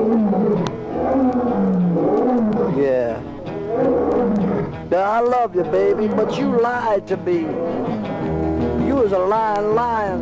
Yeah. Now, I love you, baby, but you lied to me. You was a lying lion.